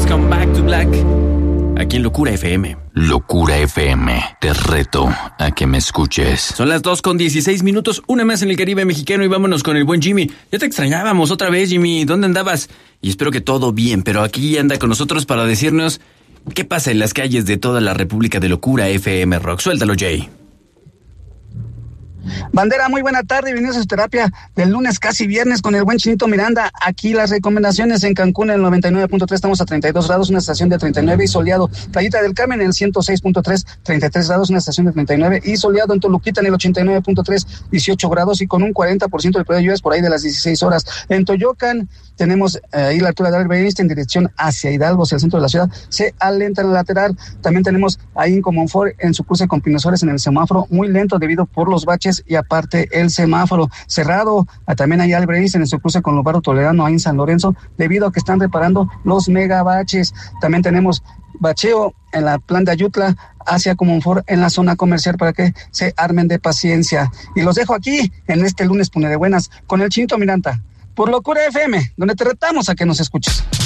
Beatles con Back to Black. Aquí en Locura FM. Locura FM, te reto a que me escuches. Son las 2:16, una más en el Caribe mexicano y vámonos con el buen Jimmy. Ya te extrañábamos otra vez, Jimmy. ¿Dónde andabas? Y espero que todo bien, pero aquí anda con nosotros para decirnos qué pasa en las calles de toda la República de Locura FM Rock. Suéltalo, Jay. Bandera, muy buena tarde, bienvenidos a su terapia del lunes casi viernes con el buen Chinito Miranda. Aquí las recomendaciones: en Cancún en el 99.3 estamos a 32 grados, una estación de 39 y soleado. Playita del Carmen en el 106.3, 33 grados, una estación de 39 y soleado. En Toluquita en el 89.3, 18 grados y con un 40% de probabilidad de lluvias por ahí de las 16 horas. En Toyocan tenemos ahí la altura de Albert Einstein en dirección hacia Hidalgo, hacia el centro de la ciudad, se alenta en el lateral. También tenemos ahí en Comonfort en su cruce con Pinosores en el semáforo muy lento debido por los baches y aparte el semáforo cerrado. También hay Albert Einstein en su cruce con Lobaro Toledano ahí en San Lorenzo debido a que están reparando los megabaches. También tenemos bacheo en la planta Ayutla hacia Comonfort en la zona comercial para que se armen de paciencia. Y los dejo aquí en este lunes pone de buenas con el Chinito Miranda por Locura FM, donde te retamos a que nos escuches.